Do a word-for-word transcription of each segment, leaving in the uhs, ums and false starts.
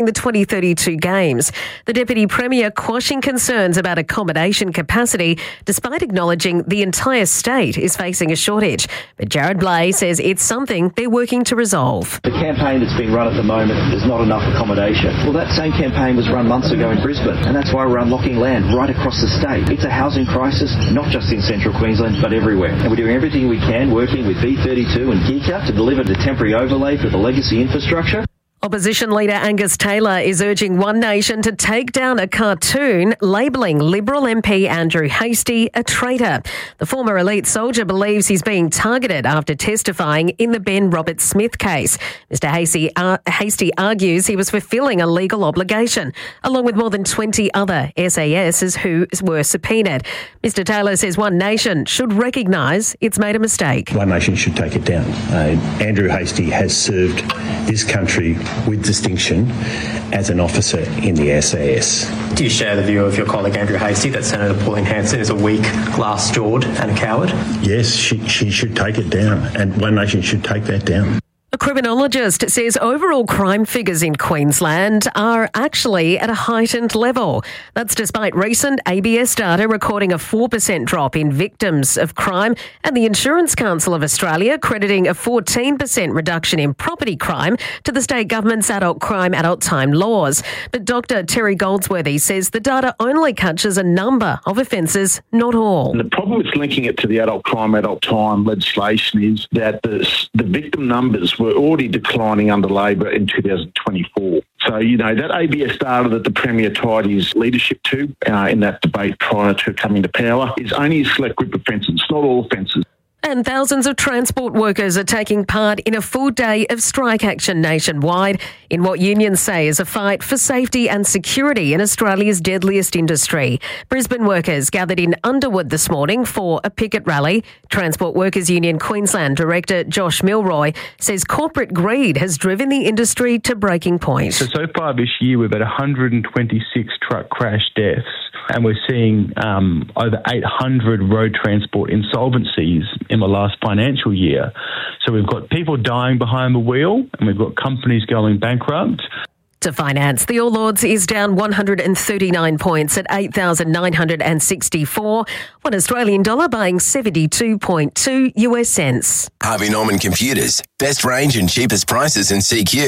the twenty thirty-two Games. The Deputy Premier quashing concerns about accommodation capacity despite acknowledging the entire state is facing a shortage. But Jared Blay says it's something they're working to resolve. The campaign that's being run at the moment, there's not enough accommodation. Well, that same campaign was run months ago in Brisbane, and that's why we're unlocking land right across the state. It's a housing crisis, not just in central Queensland, but everywhere. And we're doing everything we can, working with B thirty-two and Geeka to deliver the temporary overlay for the legacy infrastructure. Opposition leader Angus Taylor is urging One Nation to take down a cartoon labelling Liberal M P Andrew Hastie a traitor. The former elite soldier believes he's being targeted after testifying in the Ben Roberts-Smith case. Mister Hastie, uh, Hastie argues he was fulfilling a legal obligation, along with more than twenty other S A Ss who were subpoenaed. Mister Taylor says One Nation should recognise it's made a mistake. One Nation should take it down. Uh, Andrew Hastie has served this country with distinction as an officer in the S A S. Do you share the view of your colleague Andrew Hastie that Senator Pauline Hanson is a weak, glass-jawed and a coward? Yes, she, she should take it down, and One Nation should take that down. A criminologist says overall crime figures in Queensland are actually at a heightened level. That's despite recent A B S data recording a four percent drop in victims of crime and the Insurance Council of Australia crediting a fourteen percent reduction in property crime to the state government's adult crime, adult time laws. But Doctor Terry Goldsworthy says the data only captures a number of offences, not all. And the problem with linking it to the adult crime, adult time legislation is that the, the victim numbers were already declining under Labor in two thousand twenty-four. So, you know, that A B S data that the Premier tied his leadership to uh, in that debate prior to coming to power is only a select group of offences, not all offences. And thousands of transport workers are taking part in a full day of strike action nationwide in what unions say is a fight for safety and security in Australia's deadliest industry. Brisbane workers gathered in Underwood this morning for a picket rally. Transport Workers Union Queensland Director Josh Milroy says corporate greed has driven the industry to breaking point. So, so far this year we've had one hundred twenty-six truck crash deaths, and we're seeing um, over eight hundred road transport insolvencies in the last financial year. So we've got people dying behind the wheel and we've got companies going bankrupt. To finance, the All Ords is down one hundred thirty-nine points at eight thousand nine hundred sixty-four. One Australian dollar buying seventy-two point two US cents. Harvey Norman Computers. Best range and cheapest prices in C Q.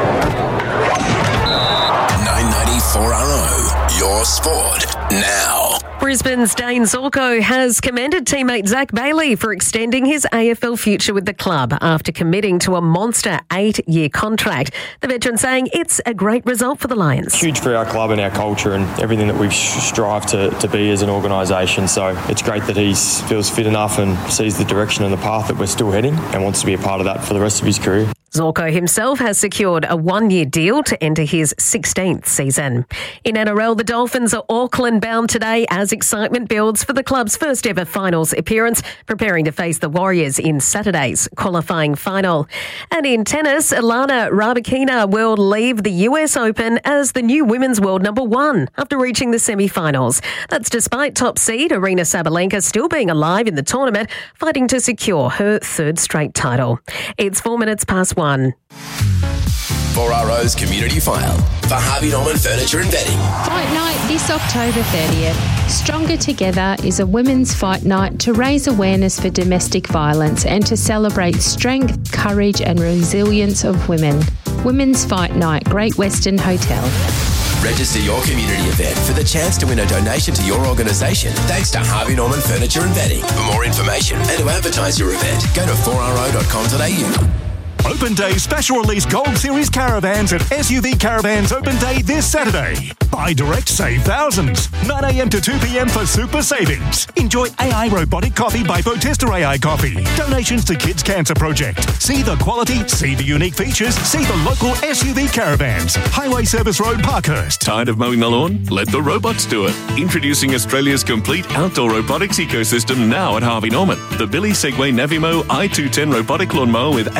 nine ninety-four R O. Your sport now. Brisbane's Dane Zorko has commended teammate Zach Bailey for extending his A F L future with the club after committing to a monster eight-year contract. The veteran saying it's a great result for the Lions. Huge for our club and our culture and everything that we strive to, to be as an organisation. So it's great that he feels fit enough and sees the direction and the path that we're still heading and wants to be a part of that for the rest of his career. Zorko himself has secured a one-year deal to enter his sixteenth season. In N R L, the Dolphins are Auckland-bound today as excitement builds for the club's first-ever finals appearance, preparing to face the Warriors in Saturday's qualifying final. And in tennis, Ilana Rybakina will leave the U S Open as the new women's world number one after reaching the semi-finals. That's despite top seed Aryna Sabalenka still being alive in the tournament, fighting to secure her third straight title. It's four minutes past one. four R O's Community File for Harvey Norman Furniture and Bedding. Fight Night this October thirtieth. Stronger Together is a women's fight night to raise awareness for domestic violence and to celebrate strength, courage and resilience of women. Women's Fight Night, Great Western Hotel. Register your community event for the chance to win a donation to your organisation thanks to Harvey Norman Furniture and Bedding. For more information and to advertise your event, go to four R O dot com dot A U. Open Day special release Gold Series caravans at S U V Caravans Open Day this Saturday. Buy direct, save thousands. nine a.m. to two p.m. for super savings. Enjoy A I robotic coffee by Potester A I Coffee. Donations to Kids Cancer Project. See the quality, see the unique features, see the local S U V Caravans. Highway Service Road, Parkhurst. Tired of mowing the lawn? Let the robots do it. Introducing Australia's complete outdoor robotics ecosystem now at Harvey Norman. The Billy Segway Navimo i two ten robotic lawnmower with A I vision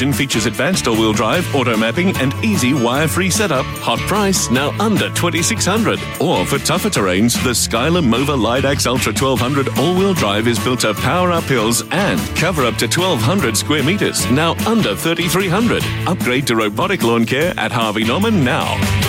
engine features advanced all-wheel drive, auto mapping and easy wire-free setup. Hot price, now under twenty-six hundred dollars. Or for tougher terrains, the Skyler Mova Lidax Ultra twelve hundred all-wheel drive is built to power up hills and cover up to twelve hundred square metres, now under thirty-three hundred dollars. Upgrade to robotic lawn care at Harvey Norman now.